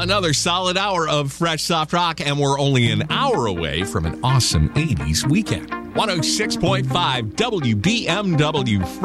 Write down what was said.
another solid hour of Fresh Soft Rock, and we're only an hour away from an awesome 80s weekend. 106.5 WBMW